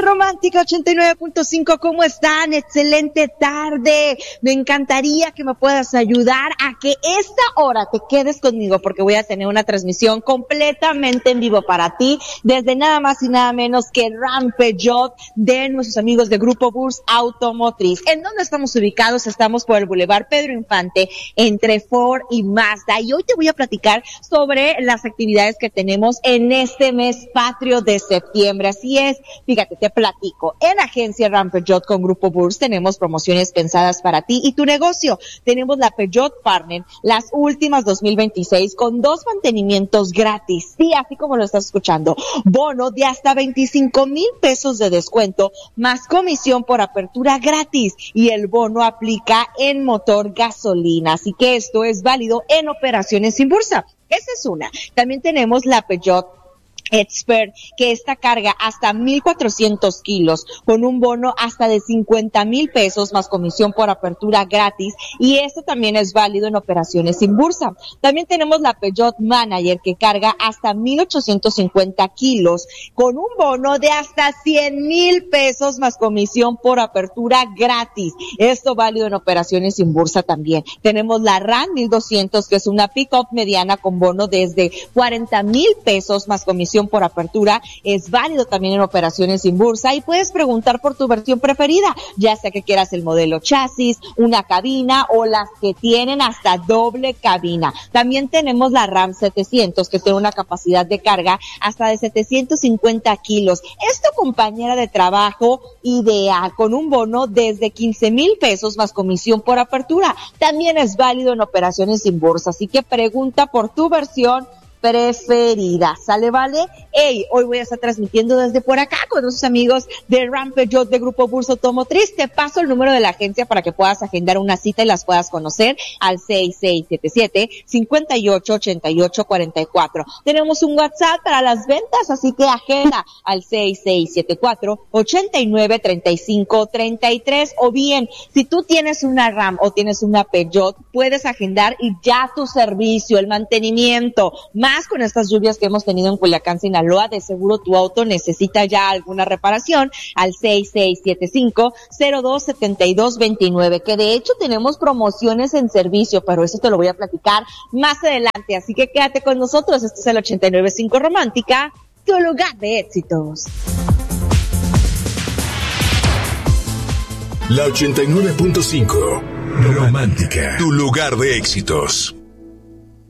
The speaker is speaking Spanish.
Romántica 89.5, ¿cómo están? Excelente tarde. Me encantaría que me puedas ayudar a que esta hora te quedes conmigo porque voy a tener una transmisión completamente en vivo para ti desde nada más y nada menos que Ram Peugeot de nuestros amigos de Grupo Burs Automotriz. ¿En dónde estamos ubicados? Estamos por el Boulevard Pedro Infante entre Ford y Mazda y hoy te voy a platicar sobre las actividades que tenemos en este mes patrio de septiembre. Así es, fíjate, te platico. En Agencia Ram Peugeot con Grupo Burs tenemos promociones pensadas para ti y tu negocio. Tenemos la Peugeot Partner, las últimas 2026 con 2 mantenimientos gratis. Sí, así como lo estás escuchando. Bono de hasta 25,000 pesos de descuento más comisión por apertura gratis y el bono aplica en motor gasolina. Así que esto es válido en operaciones sin bursa. Esa es una. También tenemos la Peugeot Expert, que esta carga hasta 1,400 kilos con un bono hasta de 50,000 pesos más comisión por apertura gratis y esto también es válido en operaciones sin bursa. También tenemos la Peugeot Manager que carga hasta 1,850 kilos con un bono de hasta 100,000 pesos más comisión por apertura gratis. Esto válido en operaciones sin bursa también. Tenemos la Ram 1200 que es una pick-up mediana con bono desde 40,000 pesos más comisión por apertura, es válido también en operaciones sin bursa y puedes preguntar por tu versión preferida, ya sea que quieras el modelo chasis, una cabina o las que tienen hasta doble cabina. También tenemos la Ram 700 que tiene una capacidad de carga hasta de 750 kilos. Es tu compañera de trabajo ideal con un bono desde 15,000 pesos más comisión por apertura. También es válido en operaciones sin bursa, así que pregunta por tu versión preferida, ¿sale, vale? Hey, hoy voy a estar transmitiendo desde por acá con nuestros amigos de Ram Peugeot de Grupo Burs Automotriz. Te paso el número de la agencia para que puedas agendar una cita y las puedas conocer al 6677-588844. Tenemos un WhatsApp para las ventas, así que agenda al 6674-893533 o bien, si tú tienes una Ram o tienes una Peugeot, puedes agendar y ya tu servicio, el mantenimiento, más con estas lluvias que hemos tenido en Culiacán, Sinaloa, de seguro tu auto necesita ya alguna reparación al 6675-027229, que de hecho tenemos promociones en servicio, pero eso te lo voy a platicar más adelante, así que quédate con nosotros. Este es el 89.5 Romántica, tu lugar de éxitos. La 89.5 Romántica, tu lugar de éxitos.